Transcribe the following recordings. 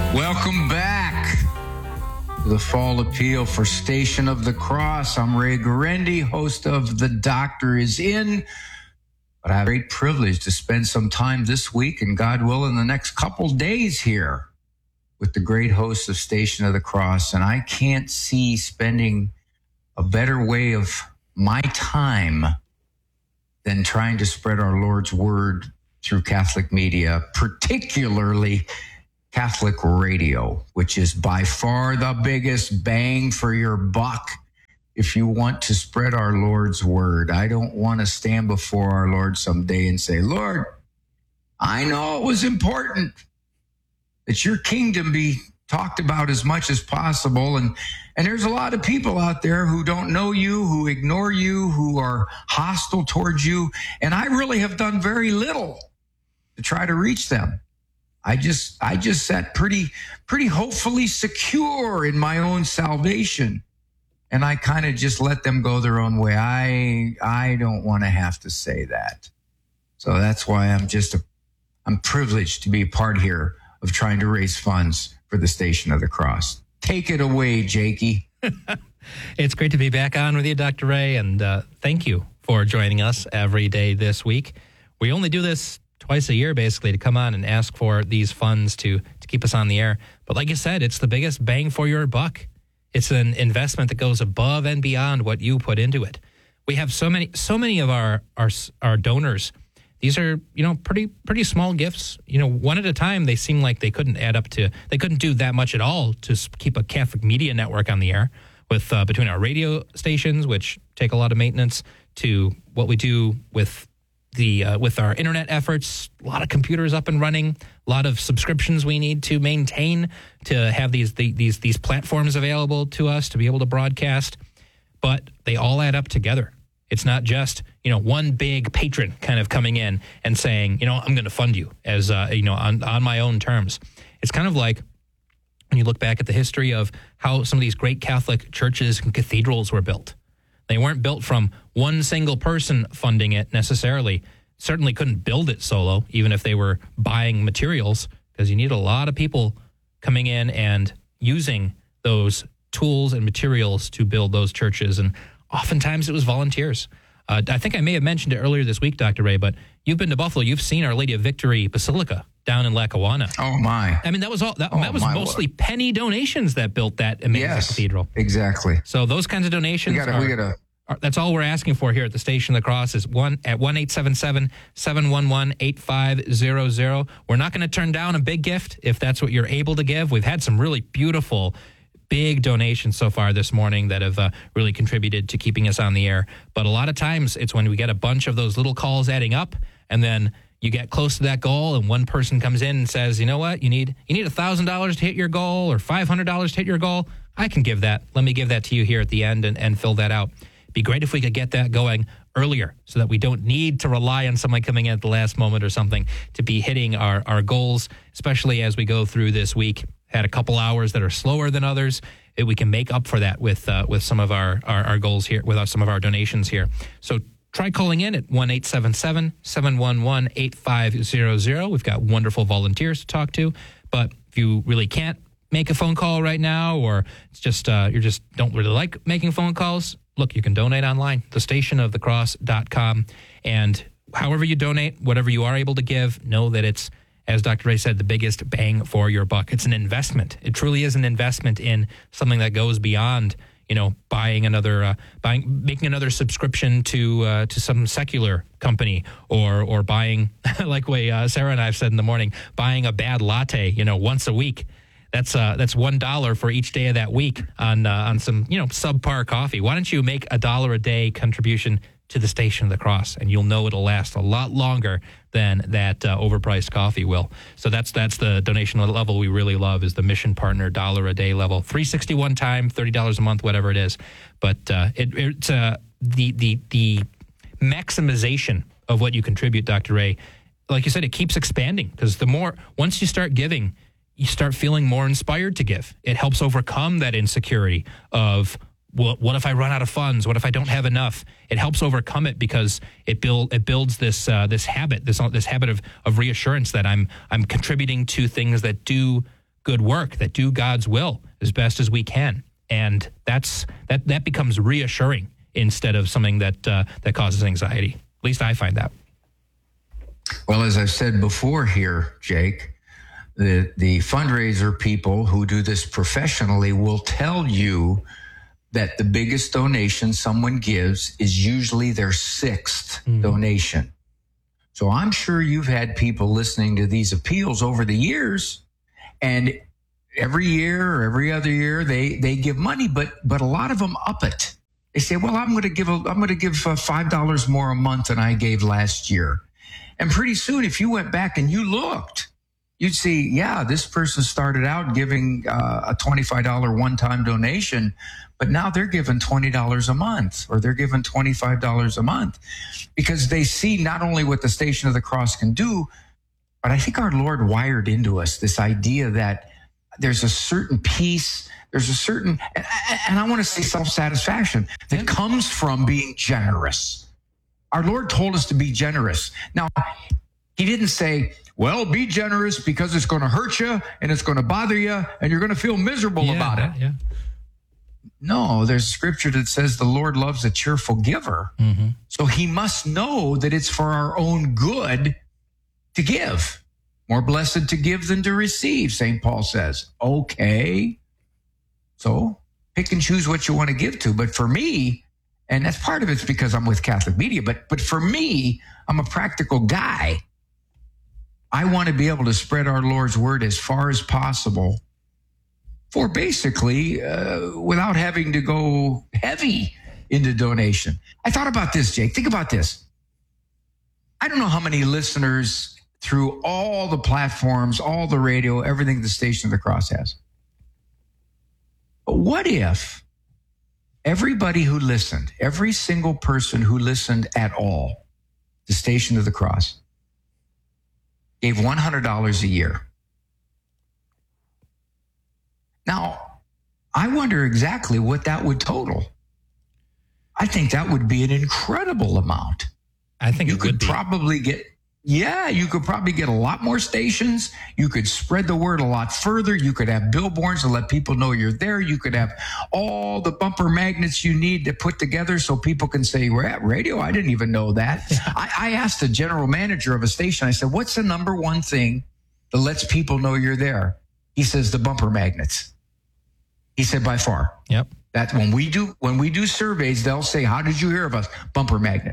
Welcome back to the Fall Appeal for Station of the Cross. I'm Ray Guarendi, host of The Doctor Is In. But I have a great privilege to spend some time this week, and God willing, the next couple days here with the great host of Station of the Cross. And I can't see spending a better way of my time than trying to spread our Lord's word through Catholic media, particularly Catholic radio, which is by far the biggest bang for your buck if you want to spread our Lord's word. I don't want to stand before our Lord someday and say, Lord, I know it was important that your kingdom be talked about as much as possible. And there's a lot of people out there who don't know you, who ignore you, who are hostile towards you. And I really have done very little to try to reach them. I just sat pretty hopefully secure in my own salvation. And I kind of just let them go their own way. I don't want to have to say that. So that's why I'm privileged to be a part here of trying to raise funds for the Station of the Cross. Take it away, Jakey. It's great to be back on with you, Dr. Ray, and thank you for joining us every day this week. We only do this twice a year, basically, to come on and ask for these funds to keep us on the air. But like you said, it's the biggest bang for your buck. It's an investment that goes above and beyond what you put into it. We have so many of our donors. These are, pretty small gifts. One at a time, they seem like they couldn't do that much at all to keep a Catholic media network on the air with between our radio stations, which take a lot of maintenance, to what we do with our internet efforts, a lot of computers up and running, a lot of subscriptions we need to maintain to have these platforms available to us to be able to broadcast. But they all add up together. It's not just, one big patron kind of coming in and saying, I'm going to fund you as, on my own terms. It's kind of like when you look back at the history of how some of these great Catholic churches and cathedrals were built. They weren't built from one single person funding it necessarily. Certainly couldn't build it solo, even if they were buying materials, because you need a lot of people coming in and using those tools and materials to build those churches. And oftentimes it was volunteers. I think I may have mentioned it earlier this week, Dr. Ray, but you've been to Buffalo. You've seen Our Lady of Victory Basilica down in Lackawanna. Oh, my. I mean, that was mostly penny donations that built that amazing cathedral. Exactly. So those kinds of donations that's all we're asking for here at the Station of the Cross is 1-877-711-8500. We're not going to turn down a big gift if that's what you're able to give. We've had some really beautiful big donations so far this morning that have really contributed to keeping us on the air. But a lot of times it's when we get a bunch of those little calls adding up, and then you get close to that goal and one person comes in and says, you know what, you need $1,000 to hit your goal or $500 to hit your goal. I can give that. Let me give that to you here at the end and fill that out. It'd be great if we could get that going earlier so that we don't need to rely on somebody coming in at the last moment or something to be hitting our goals, especially as we go through this week. Had a couple hours that are slower than others. We can make up for that with some of our goals here, with some of our donations here. So try calling in at 1-877-711-8500. We've got wonderful volunteers to talk to. But if you really can't make a phone call right now, or it's just you just don't really like making phone calls, look, you can donate online, thestationofthecross.com. And however you donate, whatever you are able to give, know that it's, as Dr. Ray said, the biggest bang for your buck. It's an investment. It truly is an investment in something that goes beyond, making another subscription to some secular company, or buying, like way Sarah and I have said in the morning, buying a bad latte, once a week. That's $1 for each day of that week on some subpar coffee. Why don't you make $1 a day contribution to the Station of the Cross, and you'll know it'll last a lot longer than that overpriced coffee will. So that's the donation level we really love, is the mission partner $1 a day level. $3.61 time, $30 a month, whatever it is. But it's the maximization of what you contribute, Dr. Ray. Like you said, it keeps expanding, because once you start giving, you start feeling more inspired to give. It helps overcome that insecurity of, well, what if I run out of funds? What if I don't have enough? It helps overcome it, because it builds this habit, this habit of reassurance that I'm contributing to things that do good work, that do God's will as best as we can. And that becomes reassuring instead of something that causes anxiety. At least I find that. Well, as I've said before here, Jake, the fundraiser people who do this professionally will tell you that the biggest donation someone gives is usually their sixth donation. So I'm sure you've had people listening to these appeals over the years, and every year or every other year they give money, but a lot of them up it. They say, well, I'm going to give $5 more a month than I gave last year. And pretty soon, if you went back and you looked, you'd see, yeah, this person started out giving a $25 one-time donation, but now they're giving $20 a month, or they're giving $25 a month, because they see not only what the Station of the Cross can do, but I think our Lord wired into us this idea that there's a certain peace, there's a certain, and I want to say self-satisfaction that comes from being generous. Our Lord told us to be generous. Now, he didn't say, well, be generous because it's going to hurt you and it's going to bother you and you're going to feel miserable about it. Yeah. No, there's scripture that says the Lord loves a cheerful giver. Mm-hmm. So he must know that it's for our own good to give. More blessed to give than to receive, St. Paul says. Okay. So pick and choose what you want to give to. But for me, and that's part of it's because I'm with Catholic Media, but for me, I'm a practical guy. I want to be able to spread our Lord's word as far as possible for basically without having to go heavy into donation. I thought about this, Jake. Think about this. I don't know how many listeners through all the platforms, all the radio, everything the Station of the Cross has. But what if everybody who listened, every single person who listened at all, the Station of the Cross, gave $100 a year? Now, I wonder exactly what that would total. I think that would be an incredible amount. I think you it could would be. probably get, you could probably get a lot more stations. You could spread the word a lot further. You could have billboards to let people know you're there. You could have all the bumper magnets you need to put together so people can say, we're at radio. I didn't even know that. I asked the general manager of a station, I said, what's the number one thing that lets people know you're there? He says, the bumper magnets. He said, by far. Yep. That when we do surveys, they'll say, how did you hear of us? Bumper magnet.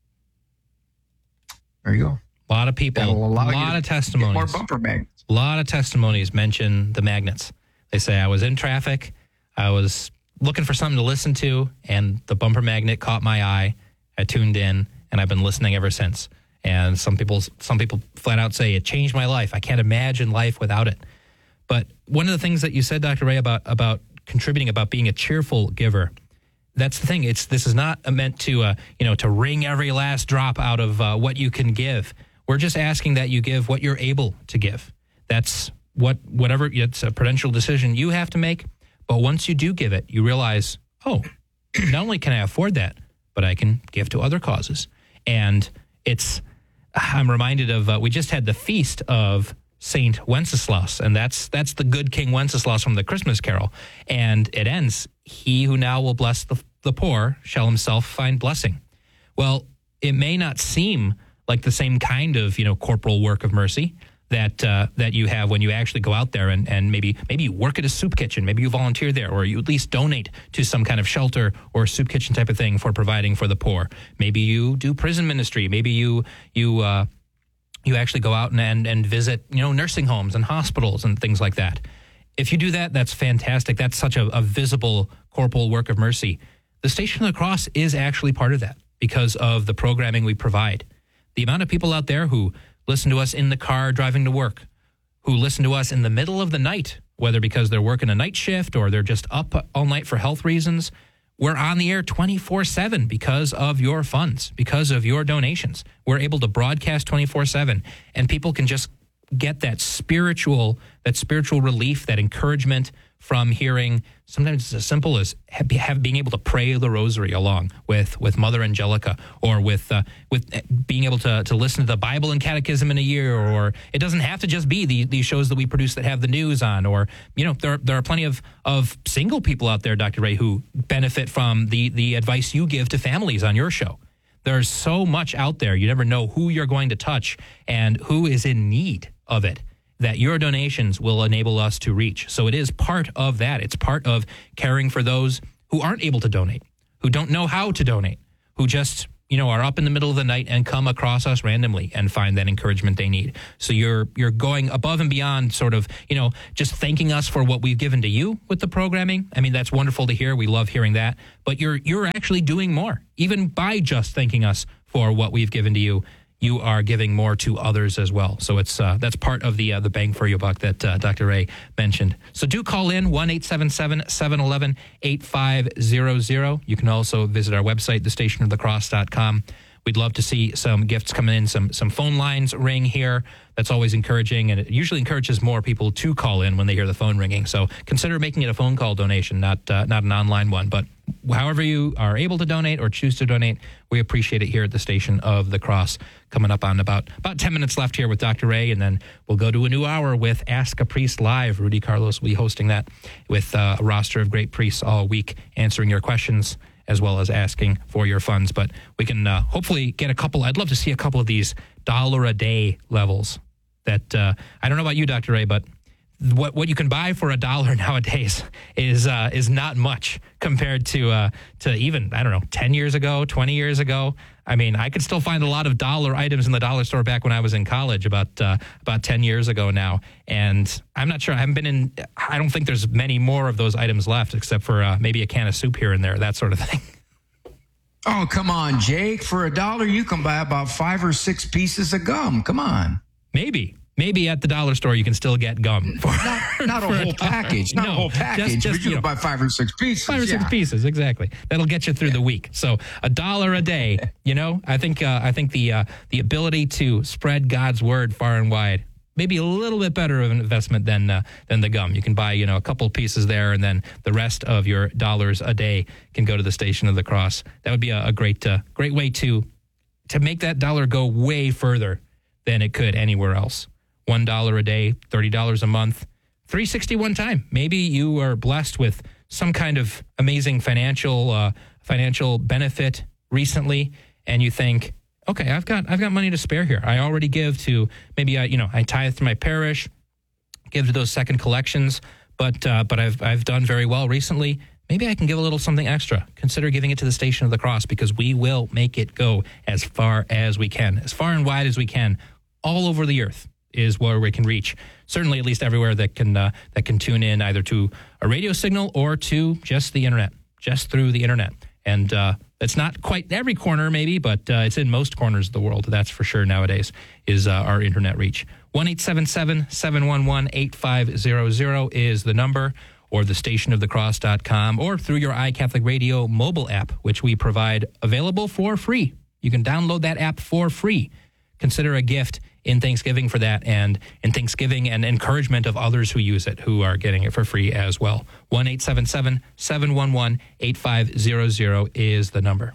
There you go. A lot of people, a lot of testimonies. More bumper magnets. A lot of testimonies mention the magnets. They say, I was in traffic, I was looking for something to listen to, and the bumper magnet caught my eye. I tuned in, and I've been listening ever since. And some people flat out say, it changed my life. I can't imagine life without it. But one of the things that you said, Dr. Ray, about contributing, about being a cheerful giver, that's the thing. This is not meant to to wring every last drop out of what you can give. We're just asking that you give what you're able to give. That's whatever, it's a prudential decision you have to make. But once you do give it, you realize, oh, not only can I afford that, but I can give to other causes. And I'm reminded of, we just had the feast of Saint Wenceslas, and that's the good King Wenceslas from the Christmas Carol. And it ends, he who now will bless the poor shall himself find blessing. Well, it may not seem like the same kind of, corporal work of mercy that you have when you actually go out there and maybe you work at a soup kitchen, maybe you volunteer there, or you at least donate to some kind of shelter or soup kitchen type of thing for providing for the poor. Maybe you do prison ministry. Maybe you actually go out and visit, nursing homes and hospitals and things like that. If you do that, that's fantastic. That's such a visible corporal work of mercy. The Station of the Cross is actually part of that because of the programming we provide. The amount of people out there who listen to us in the car driving to work, who listen to us in the middle of the night, whether because they're working a night shift or they're just up all night for health reasons, we're on the air 24/7 because of your funds, because of your donations. We're able to broadcast 24/7, and people can just get that spiritual relief, that encouragement from hearing. Sometimes it's as simple as being able to pray the rosary along with Mother Angelica, or with being able to listen to the Bible and Catechism in a year. Or it doesn't have to just be these shows that we produce that have the news on. Or there are plenty of single people out there, Dr. Ray, who benefit from the advice you give to families on your show. There's so much out there. You never know who you're going to touch and who is in need of it, that your donations will enable us to reach. So it is part of that. It's part of caring for those who aren't able to donate, who don't know how to donate, who just, are up in the middle of the night and come across us randomly and find that encouragement they need. So you're going above and beyond sort of, just thanking us for what we've given to you with the programming. I mean, that's wonderful to hear. We love hearing that. But you're actually doing more, even by just thanking us for what we've given to you. You are giving more to others as well. So it's that's part of the bang for your buck that Dr. Ray mentioned. So do call in 1-877-711-8500. You can also visit our website, thestationofthecross.com. We'd love to see some gifts coming in, some phone lines ring here. That's always encouraging, and it usually encourages more people to call in when they hear the phone ringing. So consider making it a phone call donation, not an online one. But however you are able to donate or choose to donate, we appreciate it here at the Station of the Cross. Coming up on about 10 minutes left here with Dr. Ray, and then we'll go to a new hour with Ask a Priest Live. Rudy Carlos will be hosting that with a roster of great priests all week, answering your questions as well as asking for your funds. But we can hopefully get a couple. I'd love to see a couple of these $1 a day levels. That I don't know about you, Dr. Ray, but what you can buy for $1 nowadays is not much compared to even, 10 years ago, 20 years ago. I mean, I could still find a lot of dollar items in the dollar store back when I was in college about 10 years ago now. And I'm not sure. I don't think there's many more of those items left, except for maybe a can of soup here and there, that sort of thing. Oh, come on, Jake. For $1, you can buy about 5 or 6 pieces of gum. Come on. Maybe at the dollar store you can still get gum. Not a whole package. Not a whole package. Just, but you can buy 5 or 6 pieces. 5 or 6 pieces, exactly. That'll get you through the week. So $1 a day, I think the ability to spread God's word far and wide, maybe a little bit better of an investment than the gum. You can buy, a couple pieces there, and then the rest of your dollars a day can go to the Station of the Cross. That would be a great way to make that dollar go way further than it could anywhere else. $1 a day, $30 a month, $3.61 time. Maybe you are blessed with some kind of amazing financial benefit recently, and you think, okay, I've got money to spare here. I already give to maybe I tithe to my parish, give to those second collections, but I've done very well recently. Maybe I can give a little something extra. Consider giving it to the Station of the Cross, because we will make it go as far as we can, as far and wide as we can, all over the earth is where we can reach. Certainly, at least everywhere that can tune in either to a radio signal or to just the internet, just through the internet. And it's not quite every corner, maybe, but it's in most corners of the world. That's for sure nowadays is our internet reach. 1-877-711-8500 is the number, or thestationofthecross.com, or through your iCatholic Radio mobile app, which we provide available for free. You can download that app for free. Consider a gift in Thanksgiving for that, and in Thanksgiving and encouragement of others who use it, who are getting it for free as well. 1-877-711-8500 is the number.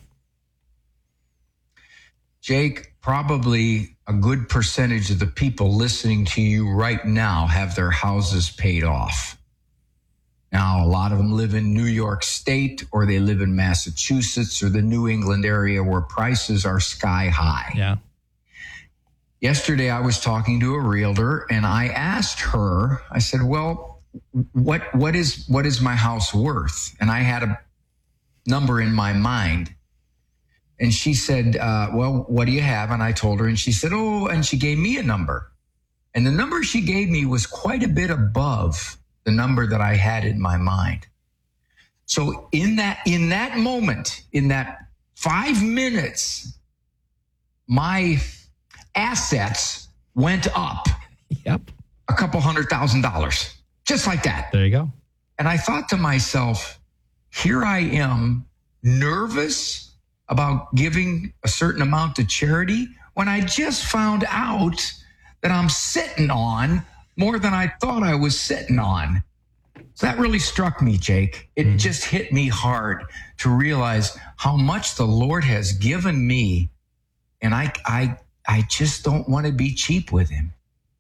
Jake, probably a good percentage of the people listening to you right now have their houses paid off. Now, a lot of them live in New York State, or they live in Massachusetts or the New England area where prices are sky high. Yeah. Yesterday, I was talking to a realtor, and I asked her, I said, well, what is my house worth? And I had a number in my mind. And she said, well, what do you have? And I told her, and she said, and she gave me a number. And the number she gave me was quite a bit above the number that I had in my mind. So in that moment, in that 5 minutes, my assets went up. Yep. A couple $100,000, just like that. There you go. And I thought to myself, here I am, nervous about giving a certain amount to charity when I just found out that I'm sitting on more than I thought I was sitting on. So that really struck me, Jake. It just hit me hard to realize how much the Lord has given me, and I just don't want to be cheap with him.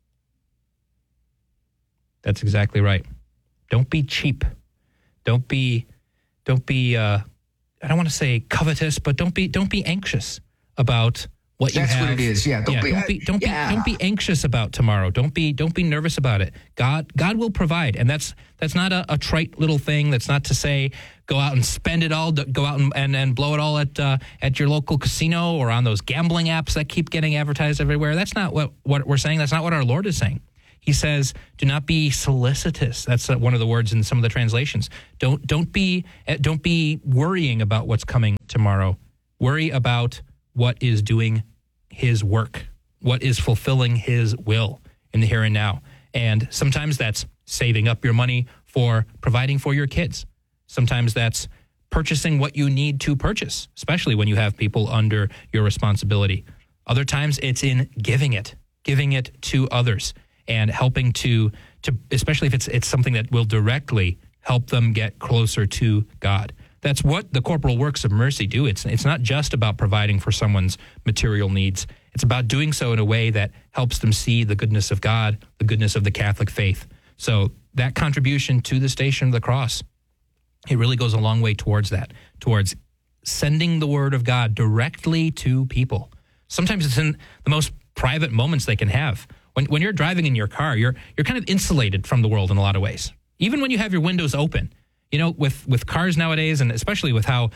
That's exactly right. Don't be cheap. Don't be I don't want to say covetous, but don't be anxious about what you have. That's what it is. Yeah. Don't be anxious about tomorrow. Don't be nervous about it. God will provide. And that's not a trite little thing. That's not to say go out and spend it all, go out and blow it all at your local casino or on those gambling apps that keep getting advertised everywhere. That's not what we're saying. That's not what our Lord is saying. He says, do not be solicitous. That's one of the words in some of the translations. Don't be worrying about what's coming tomorrow. Worry about what is doing his work, what is fulfilling his will in the here and now. And sometimes that's saving up your money for providing for your kids. Sometimes that's purchasing what you need to purchase, especially when you have people under your responsibility. Other times it's in giving it to others and helping to especially if it's something that will directly help them get closer to God. That's what the corporal works of mercy do. It's not just about providing for someone's material needs. It's about doing so in a way that helps them see the goodness of God, the goodness of the Catholic faith. So that contribution to the Station of the Cross, it really goes a long way towards that, towards sending the word of God directly to people. Sometimes it's in the most private moments they can have. When you're driving in your car, you're kind of insulated from the world in a lot of ways. Even when you have your windows open. You know, with cars nowadays, and especially with how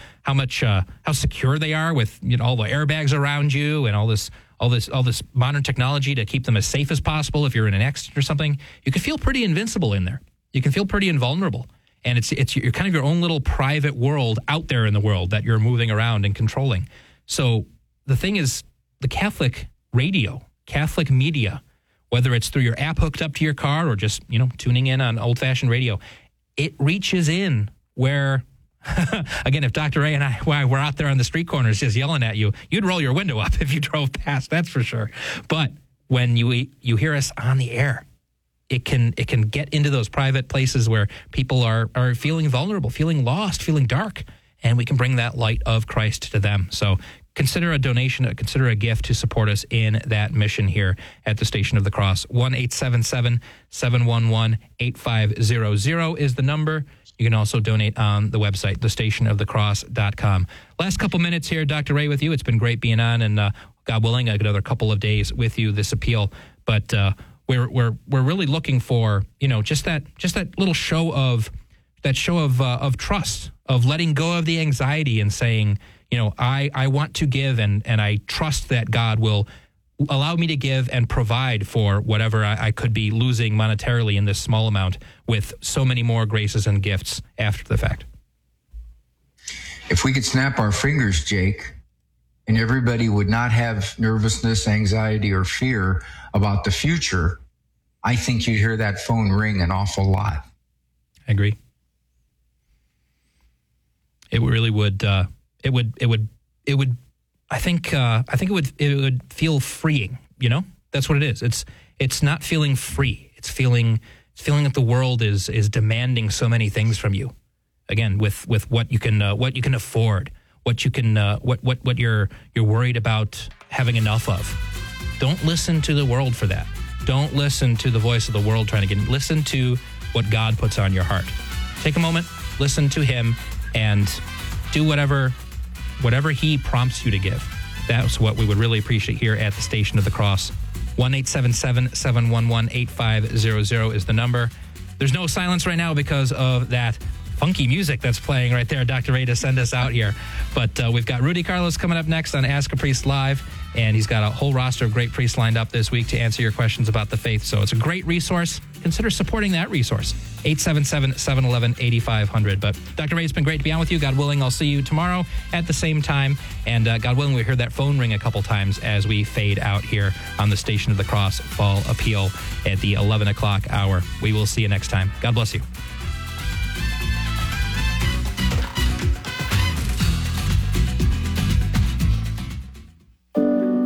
secure they are, with all the airbags around you and all this modern technology to keep them as safe as possible. If you're in an accident or something, you can feel pretty invincible in there. You can feel pretty invulnerable, and it's you're kind of your own little private world out there in the world that you're moving around and controlling. So the thing is, the Catholic radio, Catholic media, whether it's through your app hooked up to your car or just tuning in on old-fashioned radio, it reaches in where, again, if Dr. Ray and I were out there on the street corners just yelling at you, you'd roll your window up if you drove past, that's for sure. But when you hear us on the air, it can get into those private places where people are feeling vulnerable, feeling lost, feeling dark, and we can bring that light of Christ to them. So consider a donation, consider a gift to support us in that mission here at the Station of the Cross. 1-877-711-8500 is the number. You can also donate on the website, thestationofthecross.com. Last couple minutes here, Dr. Ray, with you. It's been great being on, and God willing, another couple of days with you this appeal. But we're really looking for just that little show of trust, of letting go of the anxiety and saying, I want to give and I trust that God will allow me to give and provide for whatever I could be losing monetarily in this small amount with so many more graces and gifts after the fact. If we could snap our fingers, Jake, and everybody would not have nervousness, anxiety, or fear about the future, I think you'd hear that phone ring an awful lot. I agree. It really would. It would. I think it would feel freeing. That's what it is. It's not feeling free. It's feeling that the world is demanding so many things from you. Again, with what you can afford, what you can what you're worried about having enough of. Don't listen to the world for that. Don't listen to the voice of the world trying to get in. Listen to what God puts on your heart. Take a moment, listen to Him, and do whatever He prompts you to give. That's what we would really appreciate here at the Station of the Cross. 1-877-711-8500 is the number. There's no silence right now because of that funky music that's playing right there, Dr. Ray, to send us out here. But we've got Rudy Carlos coming up next on Ask a Priest Live, and he's got a whole roster of great priests lined up this week to answer your questions about the faith. So it's a great resource. Consider supporting that resource. 877-711-8500. But Dr. Ray, it's been great to be on with you. God willing, I'll see you tomorrow at the same time. And God willing, we'll hear that phone ring a couple times as we fade out here on the Station of the Cross Fall Appeal at the 11 o'clock hour. We will see you next time. God bless you.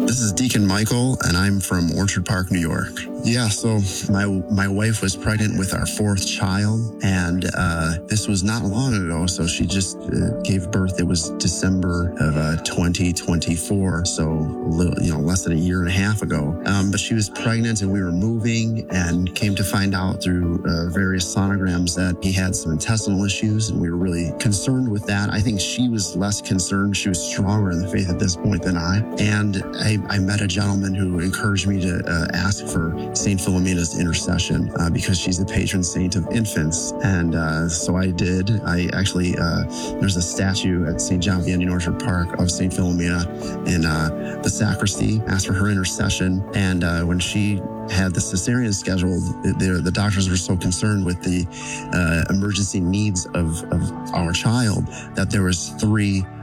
This is Deacon Michael, and I'm from Orchard Park, New York. Yeah, so my wife was pregnant with our fourth child, and this was not long ago. So she just gave birth. It was December of 2024, so less than a year and a half ago. But she was pregnant, and we were moving, and came to find out through various sonograms that he had some intestinal issues, and we were really concerned with that. I think she was less concerned. She was stronger in the faith at this point than I. And I met a gentleman who encouraged me to ask for St. Philomena's intercession because she's the patron saint of infants. And so I did. I actually, there's a statue at St. John Vianney in Orchard Park of St. Philomena in the sacristy, asked for her intercession. And when she had the cesarean scheduled, the doctors were so concerned with the emergency needs of our child that there was 3